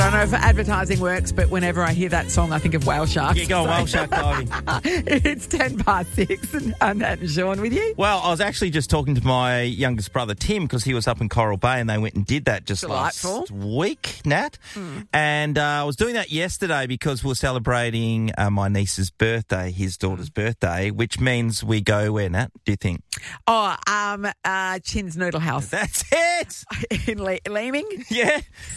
don't know if advertising works, but whenever I hear that song, I think of whale sharks. Yeah, go on, whale shark diving. It's 6:10, and I'm Nat and Sean with you. Well, I was actually just talking to my youngest brother, Tim, because he was up in Coral Bay and they went and did that just Delightful. last week, Nat. And I was doing that yesterday because we were celebrating my niece's birthday, his daughter's birthday, which means we go where, Nat, do you think? Oh, Chin's Noodle House That's it! in Leeming. Yeah.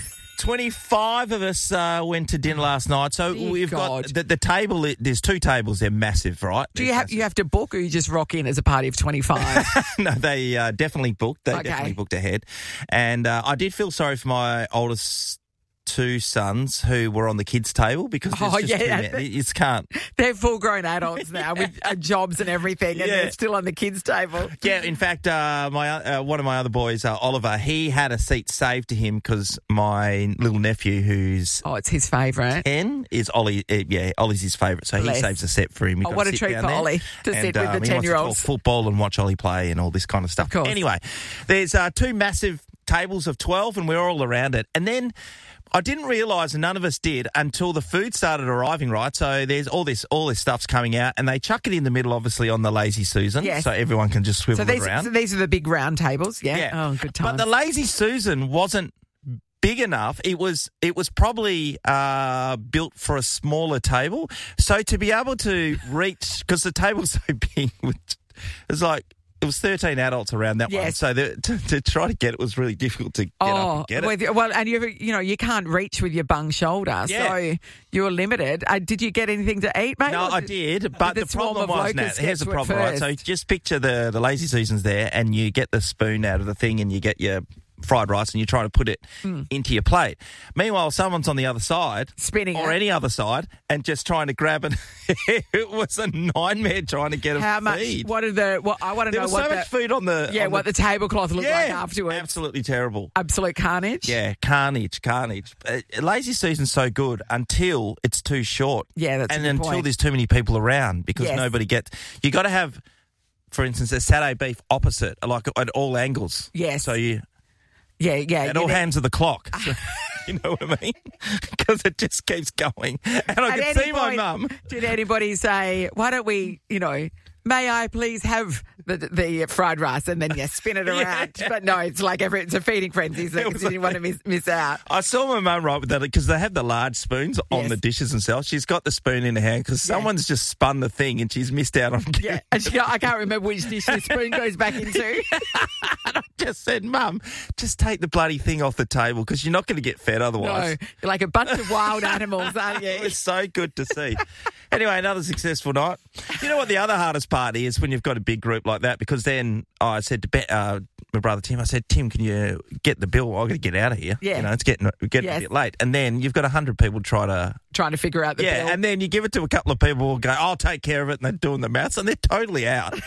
25 of us went to dinner last night. So Dear we've God. got the table. There's two tables. They're massive, right? Do you have to book, or you just rock in as a party of 25? No, they definitely booked. They Okay. definitely booked ahead. And I did feel sorry for my oldest two sons who were on the kids' table because there's just too many. You just can't. They're full-grown adults now with jobs and everything, and they're still on the kids' table. Yeah, in fact, one of my other boys, Oliver, he had a seat saved to him because my little nephew, who's it's his favourite. 10, is Ollie. Ollie's his favourite, so he saves a set for him. He's got What to a sit treat down for there. Ollie to sit with the He wants to 10-year-olds. talk football and watch Ollie play and all this kind of stuff. Of course. Anyway, there's two massive tables of 12 and we're all around it. And then I didn't realise, and none of us did, until the food started arriving, right? So there's all this stuff's coming out, and they chuck it in the middle, obviously, on the Lazy Susan, so everyone can just swivel it around. So these are the big round tables, yeah? Oh, good times. But the Lazy Susan wasn't big enough. It was probably built for a smaller table. So to be able to reach, because the table's so big, it was 13 adults around that one. So to try to get it was really difficult to get up and get it. Well, and you can't reach with your bung shoulder, so you're limited. Did you get anything to eat, mate? No, I did, but the problem was, Nat, here's the problem, right? So just picture the Lazy Susans there, and you get the spoon out of the thing, and you get your fried rice, and you try to put it into your plate. Meanwhile, someone's on the other side, spinning or any other side, and just trying to grab it. It was a nightmare trying to get How much? feed. I want to There know was what so much food on the what the tablecloth looked like afterwards. Absolutely terrible. Absolute carnage. Yeah, carnage. Lazy Susan's so good until it's too short. Yeah, that's a good until point. there's too many people around because nobody gets. You got to have, for instance, a satay beef opposite, like at all angles. Yes. So you. Yeah. At all hands of the clock. So, you know what I mean? Because it just keeps going. And I could see my mum. Did anybody say, why don't we, may I please have the fried rice, and then spin it around? But no, it's like it's a feeding frenzy, so you didn't want to miss out. I saw my mum right with that because they have the large spoons on the dishes themselves. She's got the spoon in her hand because someone's just spun the thing and she's missed out on getting it. And I can't remember which dish the spoon goes back into. And I just said, Mum, just take the bloody thing off the table because you're not going to get fed otherwise. No, you're like a bunch of wild animals, aren't you? It was so good to see. Anyway, another successful night. You know what the other hardest part is when you've got a big group like that, because then I said to my brother Tim, I said, Tim, can you get the bill? I've got to get out of here. Yeah. It's getting a bit late. And then you've got 100 people trying to figure out the bill. Yeah, and then you give it to a couple of people who go, I'll take care of it, and they're doing the maths, and they're totally out.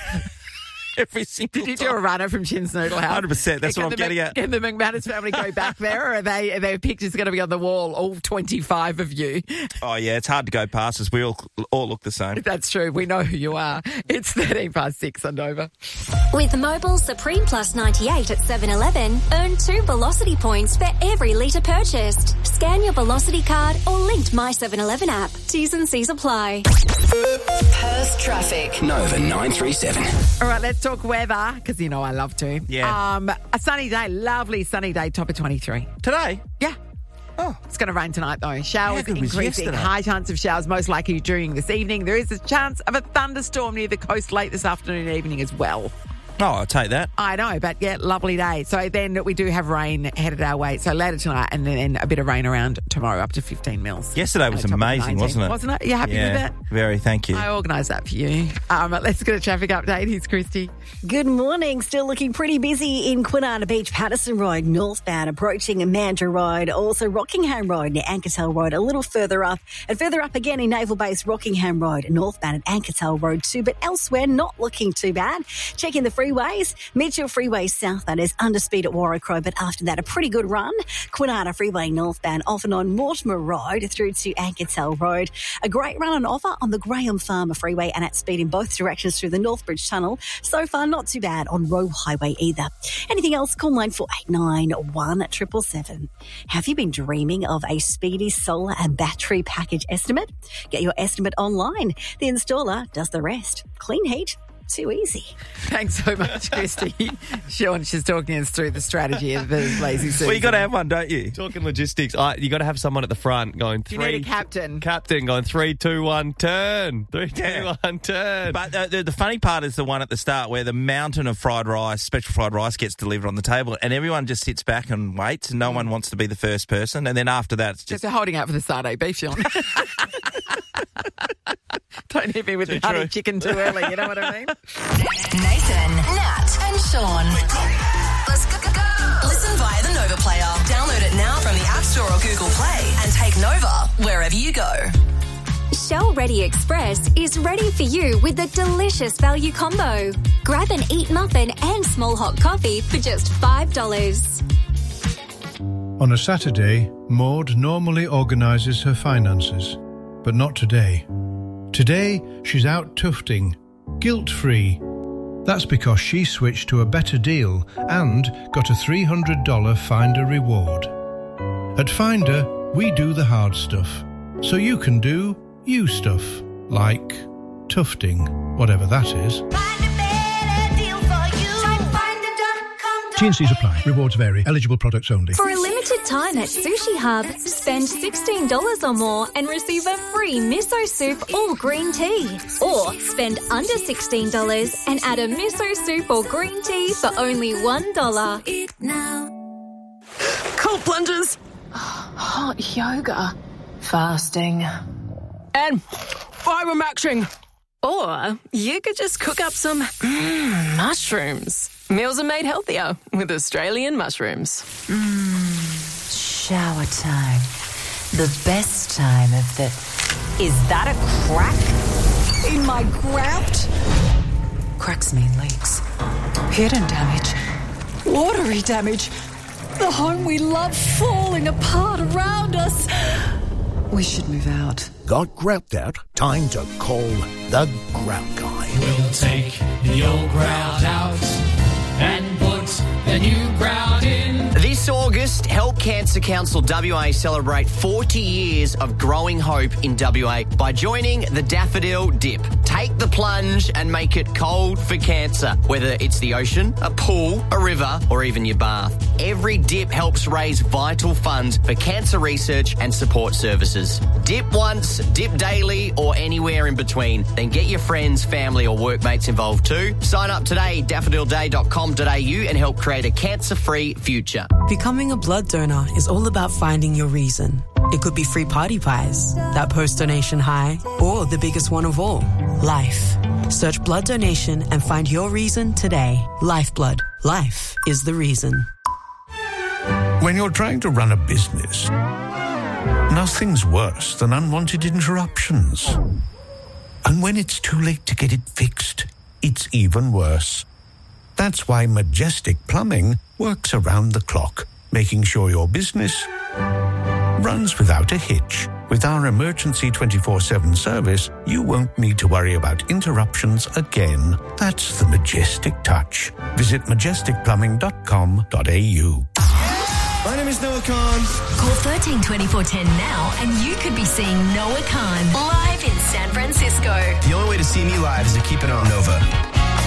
Every single Did you do a runner from Chin's Noodle House? 100%. That's what I'm getting at. Can the McManus family go back there, or are their pictures going to be on the wall, all 25 of you? Oh, yeah, it's hard to go past us. We all look the same. That's true. We know who you are. It's 6:13 on Nova. With Mobil Supreme Plus 98 at 7-Eleven, earn 2 Velocity points for every litre purchased. Scan your Velocity card or linked My 7-Eleven app. T's and C's apply. Perth traffic. Nova 937. All right, let's talk weather, because I love to. Yeah. A sunny day, lovely sunny day, top of 23. Today? Yeah. Oh. It's going to rain tonight, though. Showers good was increasing. yesterday? High chance of showers most likely during this evening. There is a chance of a thunderstorm near the coast late this afternoon and evening as well. Oh, I'll take that. I know, but lovely day. So then we do have rain headed our way. So later tonight, and then a bit of rain around tomorrow, up to 15 mils. Yesterday was amazing, wasn't it? Wasn't it? You happy with it? Very, thank you. I organised that for you. Let's get a traffic update. Here's Christy. Good morning. Still looking pretty busy in Kwinana Beach, Patterson Road, northbound, approaching Mandurah Road, also Rockingham Road near Ankertel Road, a little further up, and further up again in Naval Base, Rockingham Road, northbound at Ankertel Road too, but elsewhere not looking too bad. Checking the freeway freeways. Mitchell Freeway southbound is under speed at Warracrow, but after that, a pretty good run. Kwinana Freeway northbound off and on Mortimer Road through to Ankertell Road. A great run on offer on the Graham Farmer Freeway and at speed in both directions through the Northbridge Tunnel. So far, not too bad on Roe Highway either. Anything else? Call 9489 777. Have you been dreaming of a speedy solar and battery package estimate? Get your estimate online. The installer does the rest. Clean heat. Too easy. Thanks so much, Christy. Sean, she's talking us through the strategy of the lazy Susan. Well, you got to have one, don't you? Talking logistics, you got to have someone at the front going You need a captain. Captain going 3, 2, 1, turn. 3, 2, 1, turn. But the funny part is the one at the start where the mountain of fried rice, special fried rice, gets delivered on the table and everyone just sits back and waits and no one wants to be the first person. And then after that, it's just... holding out for the Sade beef, Sean. Don't hit me with the honey chicken too early, you know what I mean? Nathan, Nat, and Sean. Let's go. Listen via the Nova Player. Download it now from the App Store or Google Play and take Nova wherever you go. Shell Ready Express is ready for you with a delicious value combo. Grab an Eat muffin and small hot coffee for just $5. On a Saturday, Maud normally organises her finances, but not today. Today, she's out tufting, guilt-free. That's because she switched to a better deal and got a $300 Finder reward. At Finder, we do the hard stuff, so you can do you stuff, like tufting, whatever that is. T&Cs apply. Rewards vary. Eligible products only. For a limited time at Sushi Hub, spend $16 or more and receive a free miso soup or green tea. Or spend under $16 and add a miso soup or green tea for only $1. Cold plunges. Hot yoga. Fasting. And fiber maxing. Or you could just cook up some mushrooms. Meals are made healthier with Australian mushrooms. Shower time. The best time of the... Is that a crack in my grout? Cracks mean leaks. Hidden damage. Watery damage. The home we love falling apart around us. We should move out. Got grout out? Time to call the Grout Guy. We'll take the old grout out and put the new grout in. This August, Help Cancer Council WA celebrate 40 years of growing hope in WA by joining the Daffodil Dip. Take the plunge and make it cold for cancer, whether it's the ocean, a pool, a river, or even your bath. Every dip helps raise vital funds for cancer research and support services. Dip once, dip daily, or anywhere in between. Then get your friends, family, or workmates involved too. Sign up today, daffodilday.com.au, and help create a cancer-free future. Becoming a blood donor is all about finding your reason. It could be free party pies, that post-donation high, or the biggest one of all, life. Search blood donation and find your reason today. Lifeblood. Life is the reason. When you're trying to run a business, nothing's worse than unwanted interruptions. And when it's too late to get it fixed, it's even worse. That's why Majestic Plumbing works around the clock, making sure your business runs without a hitch. With our emergency 24/7 service, you won't need to worry about interruptions again. That's the Majestic touch. Visit majesticplumbing.com.au. My name is Noah Khan. Call 13 2410 now and you could be seeing Noah Khan live in San Francisco. The only way to see me live is to keep it on Nova.